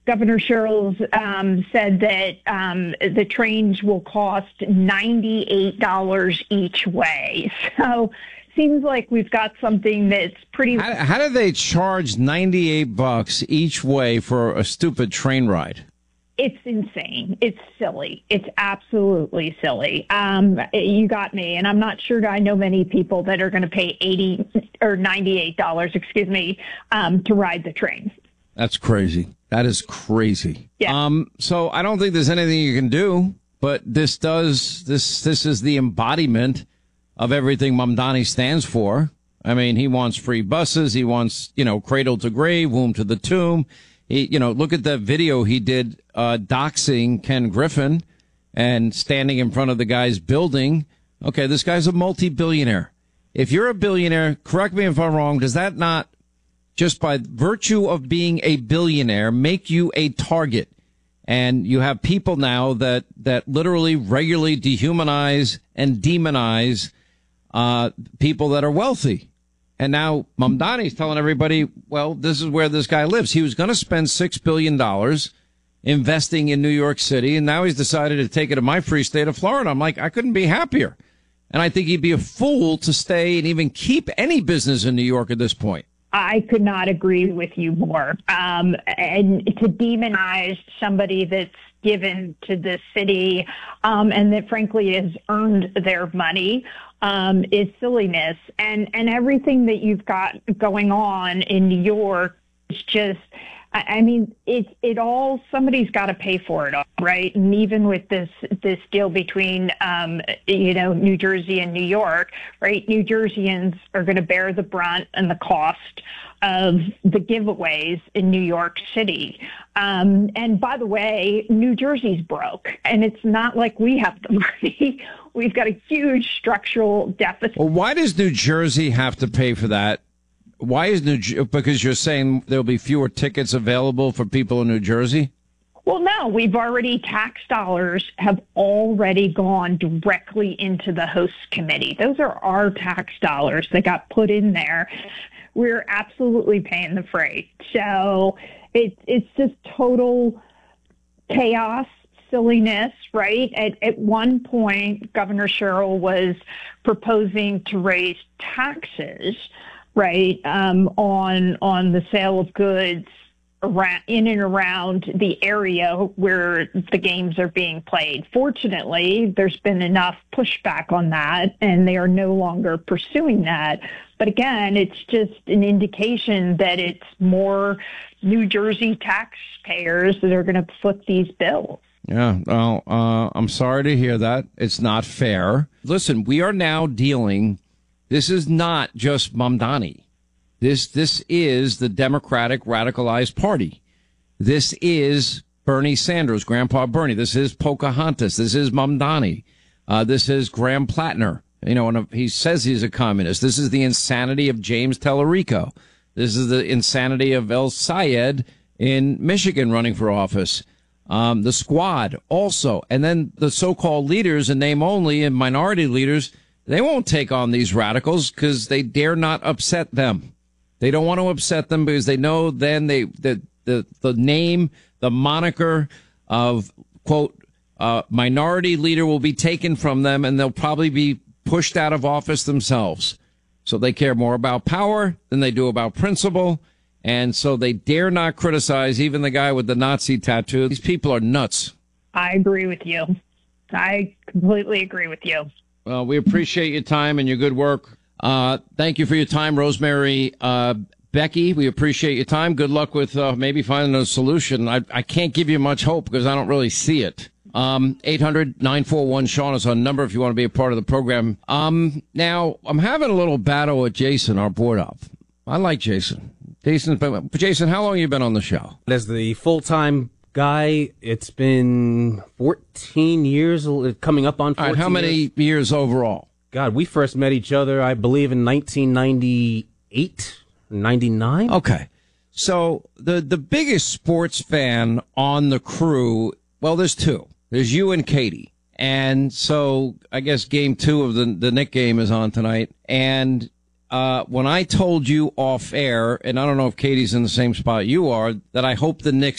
Governor Sherrill said that the trains will cost $98 each way. So seems like we've got something that's pretty... How do they charge $98 each way for a stupid train ride? It's insane. It's silly. It's absolutely silly. You got me, and I'm not sure I know many people that are going to pay $98, to ride the train. That's crazy. That is crazy. Yeah. So I don't think there's anything you can do, but this is the embodiment of everything Mamdani stands for. I mean, he wants free buses. He wants, cradle to grave, womb to the tomb. Look at the video he did doxing Ken Griffin and standing in front of the guy's building. Okay, this guy's a multi-billionaire. If you're a billionaire, correct me if I'm wrong, does that not, just by virtue of being a billionaire, make you a target? And you have people now that literally regularly dehumanize and demonize people that are wealthy. And now Mamdani's telling everybody, well, this is where this guy lives. He was going to spend $6 billion investing in New York City, and now he's decided to take it to my free state of Florida. I'm like, I couldn't be happier. And I think he'd be a fool to stay and even keep any business in New York at this point. I could not agree with you more. And to demonize somebody that's given to the city and that, frankly, has earned their money is silliness. And everything that you've got going on in New York is just, I mean, it all, somebody's got to pay for it all, right? And even with this deal between, New Jersey and New York, right? New Jerseyans are going to bear the brunt and the cost of the giveaways in New York City. And by the way, New Jersey's broke, and it's not like we have the money. We've got a huge structural deficit. Well, why does New Jersey have to pay for that? Why is because you're saying there'll be fewer tickets available for people in New Jersey? Well, no, tax dollars have already gone directly into the host committee. Those are our tax dollars that got put in there. We're absolutely paying the freight. So it's just total chaos, silliness, right? At one point, Governor Sherrill was proposing to raise taxes, right, on the sale of goods in and around the area where the games are being played. Fortunately, there's been enough pushback on that, and they are no longer pursuing that. But again, it's just an indication that it's more New Jersey taxpayers that are going to foot these bills. Yeah, well, I'm sorry to hear that. It's not fair. Listen, we are now dealing. This is not just Mamdani. This is the Democratic Radicalized Party. This is Bernie Sanders, Grandpa Bernie. This is Pocahontas. This is Mamdani. This is Graham Plattner. And he says he's a communist. This is the insanity of James Tellerico. This is the insanity of El Sayed in Michigan running for office. The Squad also. And then the so-called leaders, in name only, and minority leaders, they won't take on these radicals because they dare not upset them. They don't want to upset them because they know then the name, the moniker of, quote, minority leader will be taken from them, and they'll probably be pushed out of office themselves. So they care more about power than they do about principle. And so they dare not criticize even the guy with the Nazi tattoo. These people are nuts. I agree with you. I completely agree with you. Well, we appreciate your time and your good work. Thank you for your time, Rosemary. Becky, we appreciate your time. Good luck with maybe finding a solution. I can't give you much hope because I don't really see it. 800-941-SEAN is our number if you want to be a part of the program. Now, I'm having a little battle with Jason, our board op. I like Jason. Jason, how long have you been on the show? As the full-time guy, it's been 14 years, coming up on 14 All right, how many years overall? God, we first met each other, I believe, in 1998, 99. Okay. So the biggest sports fan on the crew, well, there's two. There's you and Katie. And so I guess game 2 of the Knick game is on tonight. And when I told you off air, and I don't know if Katie's in the same spot you are, that I hope the Knicks